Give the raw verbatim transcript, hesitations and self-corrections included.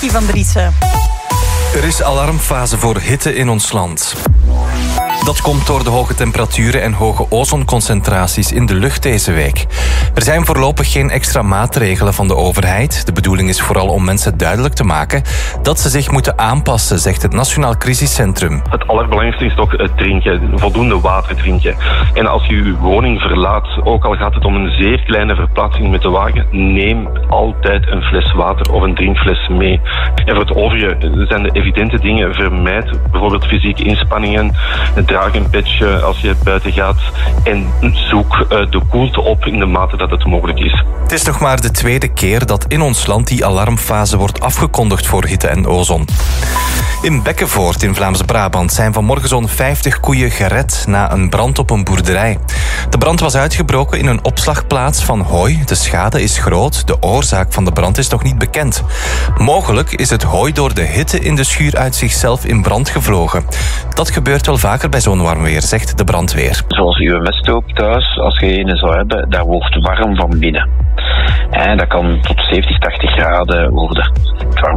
Jackie van Driessen. Er is alarmfase voor hitte in ons land. Dat komt door de hoge temperaturen en hoge ozonconcentraties in de lucht deze week. Er zijn voorlopig geen extra maatregelen van de overheid. De bedoeling is vooral om mensen duidelijk te maken dat ze zich moeten aanpassen, zegt het Nationaal Crisiscentrum. Het allerbelangrijkste is toch het drinken, voldoende water drinken. En als je je woning verlaat, ook al gaat het om een zeer kleine verplaatsing met de wagen, neem altijd een fles water of een drinkfles mee. En voor het overige zijn de evidente dingen. Vermijd bijvoorbeeld fysieke inspanningen. Draag een petje als je buiten gaat. En zoek de koelte op in de mate dat het mogelijk is. Het is nog maar de tweede keer dat in ons land die alarmfase wordt afgekondigd voor hitte en ozon. In Bekkenvoort in Vlaams-Brabant zijn vanmorgen zo'n vijftig koeien gered na een brand op een boerderij. De brand was uitgebroken in een opslagplaats van hooi. De schade is groot. De oorzaak van de brand is nog niet bekend. Mogelijk is het hooi door de hitte in de schuur uit zichzelf in brand gevlogen. Dat gebeurt wel vaker bij zo'n warm weer, zegt de brandweer. Zoals uw mesthoop thuis, als je een zou hebben, dat wordt warm van binnen. En dat kan tot zeventig, tachtig graden worden. Het